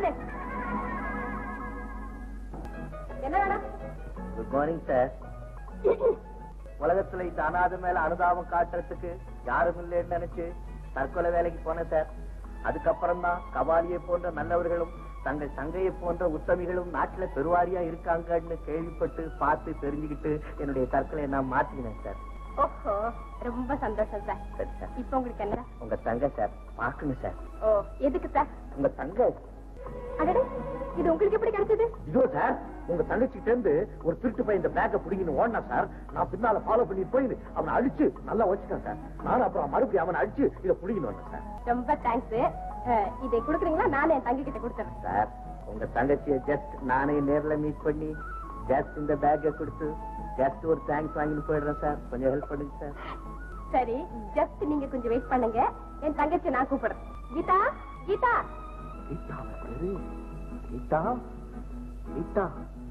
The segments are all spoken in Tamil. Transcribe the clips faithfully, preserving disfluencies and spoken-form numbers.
வாங்க. என்ன வேணும்? Good morning sir. உலகத்துல இந்த அனாதை மேல அனுதாபம் காட்டுறதுக்கு யாரும் இல்லைன்னு நினைச்சு தற்கொலை வேலைக்கு போனேன் சார். அதுக்கப்புறம் தான் கபாலியை போன்ற நல்லவர்களும் தங்கள் தங்கையை போன்ற உத்தமிகளும் நாட்டுல பெருவாரியா இருக்காங்கன்னு கேள்விப்பட்டு பார்த்து தெரிஞ்சுக்கிட்டு என்னுடைய தற்கொலையை நான் மாத்தினேன் சார். ஓஹோ, ரொம்ப சந்தோஷம் சார். சரி சார். இப்ப உங்களுக்கு என்ன? உங்க தங்கை சார் பார்க்கணும் சார். ஓ, எதுக்கு சார்? உங்க தங்கை. அடடே, இது உங்களுக்கு எப்படி கிடைச்சது? இதோ சார், உங்க தங்கச்சிட்ட இருந்து ஒரு திருட்டு பையன் இந்த பேக்கை பிடிக்கணும் ஓடனா சார். நான் பின்னால ஃபாலோ பண்ணிட்டு போய் அவனை அடிச்சு நல்லா வச்சுட்டேன் சார். நானும் அப்புறம் மறுபடியும் அவனை அடிச்சு இதை பிடிக்கணும் சார். ரொம்ப தேங்க்ஸ். இதை கொடுக்குறீங்களா? நானே என் தங்கி கிட்ட கொடுத்துறேன் சார். உங்க தங்கச்சியை ஜஸ்ட் நானே நேர்ல மீட் பண்ணி ஜஸ்ட் இந்த பேக்கை கொடுத்து ஜஸ்ட் ஒரு தேங்க்ஸ் வாங்கிட்டு போயிடுறேன் சார். கொஞ்சம் ஹெல்ப் பண்ணுங்க சார். சரி, ஜஸ்ட் நீங்க கொஞ்சம் வெயிட் பண்ணுங்க. என் தங்கச்சி நான் கூப்பிடுறேன். கீதா, கீதா. கீதா பேரு? கீதா? கீதா?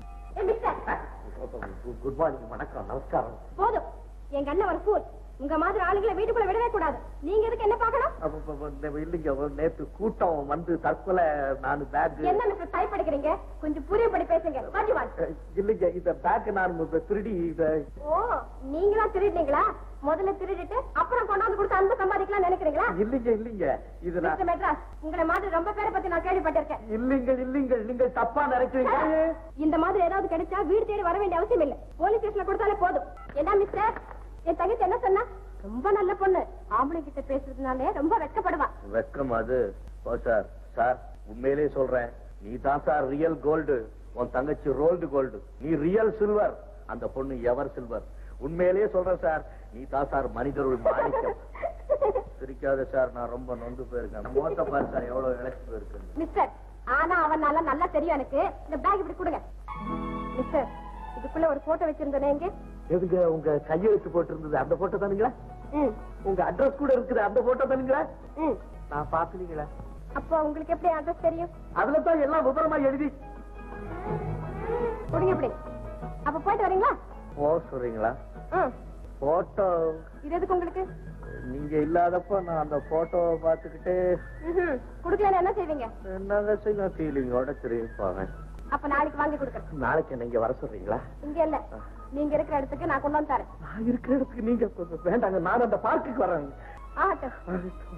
Good morning. வணக்கம், நமஸ்காரம். போதும், எங்க அண்ணன் ஒரு ஃபூல். உங்க மாதிரி ஆளுங்களை வீட்டுக்குள்ள விடவே கூடாது. நீங்க எதுக்கு என்ன பார்க்கணும்? இல்லைங்க, நேற்று கூட்டம் வந்து தற்கொலை. நான் பேக். என்ன மிஸ்டர் டைப் படிக்கிறீங்க? கொஞ்சம் புரியபடி பேசுங்க. இல்லைங்க, இந்த பேக் நான் திருடி. ஓ, நீங்களா திருடினீங்களா? முதல்ல திருடிட்டு அப்புறம் கொண்டாந்து கொடுத்து அன்பு சம்பாதிக்கலாம் நினைக்கிறீங்களா? இல்லைங்க இல்லைங்க, இது மிஸ்டர் மெட்ராஸ், உங்களை மாதிரி ரொம்ப பேரை பத்தி நான் கேள்விப்பட்டிருக்கேன். இல்லைங்க இல்லைங்க, நீங்க தப்பா நினைக்கிறீங்க. இந்த மாதிரி ஏதாவது கிடைச்சா வீடு தேடி வர வேண்டிய அவசியம் இல்லை. போலீஸ் ஸ்டேஷன்ல கொடுத்தாலே போதும். என்ன மிஸ்டர், என் தங்கச்சி என்ன சொன்னா? ரொம்ப நல்ல பொண்ணு. ஆம்பளை கிட்ட பேசுறதுனாலே ரொம்ப வெட்கப்படுவா. வெட்கம் அது? ஓ சார், சார் உண்மையிலேயே சொல்றேன், நீ தான் சார் ரியல் கோல்டு. உன் தங்கச்சி ரோல்டு கோல்டு, நீ ரியல் சில்வர். அந்த பொண்ணு எவர் சில்வர். உண்மையிலேயே சொல்றேன் சார், நீ தான் சார் மனிதருள் மாணிக்கம். சிரிக்காத சார், நான் ரொம்ப நொந்து போயிருக்கேன். மோத்த பாரு சார், எவ்வளவு இழைச்சு போயிருக்கு. மிஸ்டர், ஆனா அவனால நல்லா தெரியும் எனக்கு. இந்த பேக் இப்படி கொடுங்க. மிஸ்டர், இதுக்குள்ள ஒரு போட்டோ வச்சிருந்தேன். எங்க? எதுங்க? உங்க கையெழுத்து போட்டு இருந்தது அந்த போட்டோ தானுங்களா? உங்க அட்ரஸ் கூட இருக்குது அந்த போட்டோ தானுங்களா? நான் பாத்துலீங்களா? அப்போ உங்களுக்கு எப்படி அட்ரஸ் தெரியும்? அதுல தான் எல்லாம் விவரமா எழுதி கொடுங்க. எப்படி? அப்ப போயிட்டு வரீங்களா? போ சொல்றீங்களா? போட்டோ இது எதுக்கு உங்களுக்கு? நீங்க இல்லாதப்ப நான் அந்த போட்டோவை பாத்துக்கிட்டு குடுக்கல என்ன செய்வீங்க? என்னங்க செய்ய ஃபீலிங்கோட தெரிவிப்பாங்க. அப்ப நாளைக்கு வாங்கி கொடுக்கறேன். நாளைக்கு என்ன இங்க வர சொல்றீங்களா? இங்க இல்ல, நீங்க இருக்கிற இடத்துக்கு நான் கொண்டு வந்து தரேன். நான் இருக்கிற இடத்துக்கு நீங்க வேண்டாங்க, நான் அந்த பார்க்குக்கு வரேன். ஆகட்டும்.